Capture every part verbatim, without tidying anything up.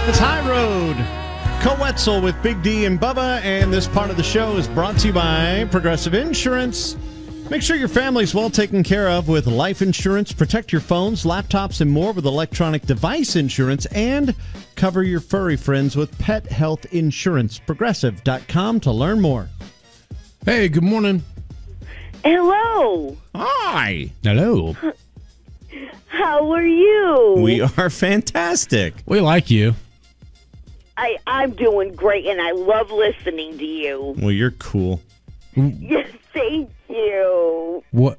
It's High Road. Coetzel with Big D and Bubba, and this part of the show is brought to you by Progressive Insurance. Make sure your family's well taken care of with life insurance. Protect your phones, laptops, and more with electronic device insurance, and cover your furry friends with pet health insurance. Progressive dot com to learn more. Hey, good morning. Hello. Hi. Hello. How are you? We are fantastic. We like you. I, I'm doing great, and I love listening to you. Well, you're cool. Yes, thank you. What?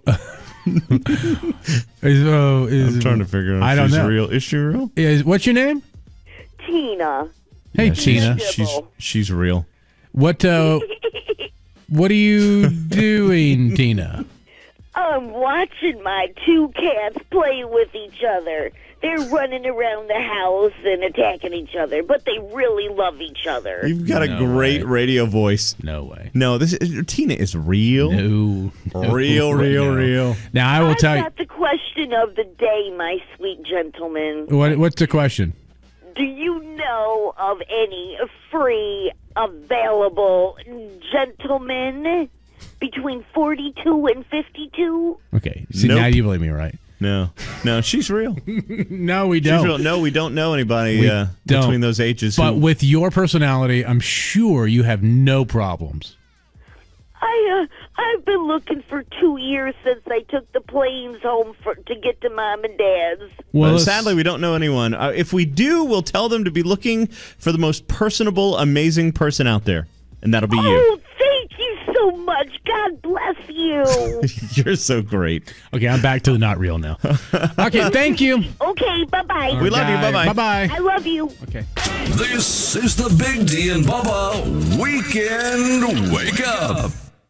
is, uh, is, I'm trying to figure out if I don't she's know. real. Is she real? Is, what's your name? Tina. Hey, Yeah, Tina. She's, she's, she's real. What, uh, what are you doing, Tina? I'm watching my two cats play with each other. They're running around the house and attacking each other, but they really love each other. You've got No a great way. radio voice. No way. No, this is, Tina is real. No. Real, No. real, real. Now, I will I've tell you. got the question of the day, my sweet gentleman. What, what's the question? Do you know of any free available gentlemen between forty-two and fifty-two? Okay. See, Nope. now you believe me, right? No, no, she's real. No, we She's don't. real. No, we don't know anybody We uh, don't. between those ages. But who, with your personality, I'm sure you have no problems. I, uh, I've been looking for two years since I took the planes home for, to get to Mom and Dad's. well, let's- sadly, we don't know anyone. Uh, if we do, we'll tell them to be looking for the most personable, amazing person out there, and that'll be you. Oh, thank you so much. God bless you. You're so great. Okay, I'm back to the not real now. Okay, thank you. Okay, bye-bye. We love you. Bye-bye. Bye-bye. I love you. Okay. This is the Big D and Bubba Weekend Wake Up.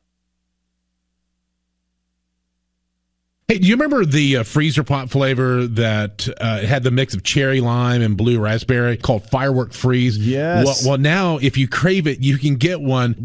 Hey, do you remember the uh, freezer pop flavor that uh, had the mix of cherry lime and blue raspberry called Firework Freeze? Yes. Well, well, now if you crave it, you can get one